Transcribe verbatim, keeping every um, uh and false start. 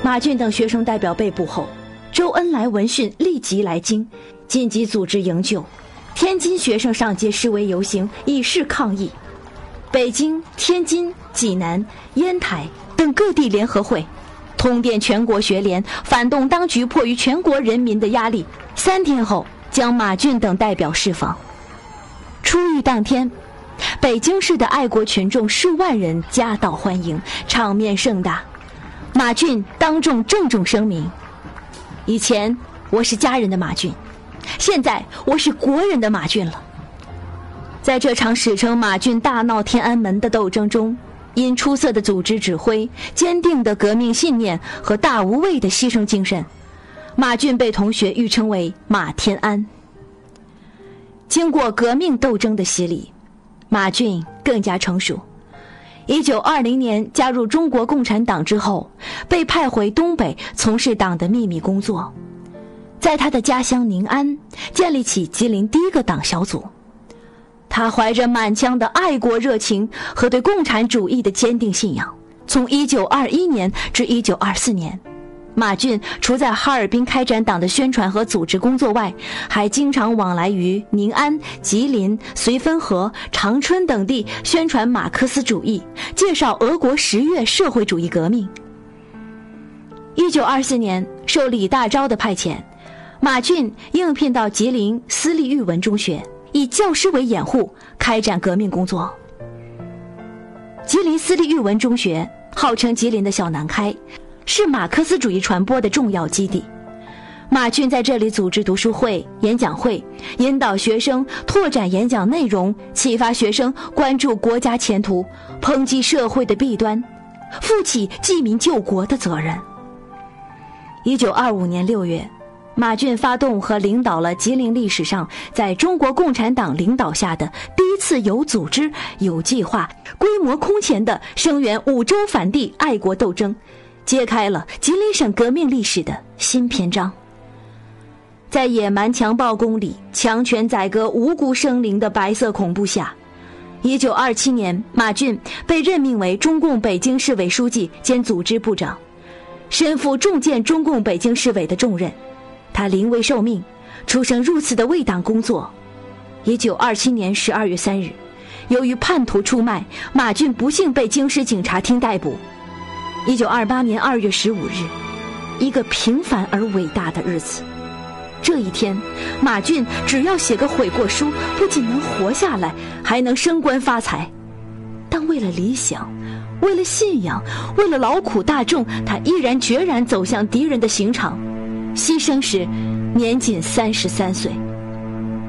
马俊等学生代表被捕后，周恩来闻讯立即来京，紧急组织营救。天津学生上街示威游行，以示抗议。北京、天津、济南、烟台等各地联合会通电全国学联，反动当局迫于全国人民的压力，三天后将马俊等代表释放。出狱当天，北京市的爱国群众数万人夹道欢迎，场面盛大。马俊当众郑重声明：以前我是家人的马俊，现在我是国人的马俊了。在这场史称马俊大闹天安门的斗争中，因出色的组织指挥、坚定的革命信念和大无畏的牺牲精神，马俊被同学誉称为马天安。经过革命斗争的洗礼，马俊更加成熟。一九二零年加入中国共产党之后，被派回东北从事党的秘密工作，在他的家乡宁安建立起吉林第一个党小组。他怀着满腔的爱国热情和对共产主义的坚定信仰，从一九二一年至一九二四年，马俊除在哈尔滨开展党的宣传和组织工作外，还经常往来于宁安、吉林、绥芬河、长春等地宣传马克思主义，介绍俄国十月社会主义革命。一九二四年，受李大钊的派遣，马俊应聘到吉林私立育文中学，以教师为掩护，开展革命工作。吉林私立育文中学号称吉林的小南开，是马克思主义传播的重要基地。马俊在这里组织读书会、演讲会，引导学生拓展演讲内容，启发学生关注国家前途，抨击社会的弊端，负起济民救国的责任。一九二五年六月，马俊发动和领导了吉林历史上在中国共产党领导下的第一次有组织、有计划、规模空前的声援五州反帝爱国斗争，揭开了吉林省革命历史的新篇章。在野蛮强暴宫里强权宰割无辜生灵的白色恐怖下，一九二七年，马俊被任命为中共北京市委书记兼组织部长，身负重建中共北京市委的重任。他临危受命，出生入死的为党工作。一九二七年十二月三日，由于叛徒出卖，马俊不幸被京师警察厅逮捕。一九二八年二月十五日，一个平凡而伟大的日子。这一天，马俊只要写个悔过书，不仅能活下来，还能升官发财。但为了理想，为了信仰，为了劳苦大众，他毅然决然走向敌人的刑场，牺牲时年仅三十三岁。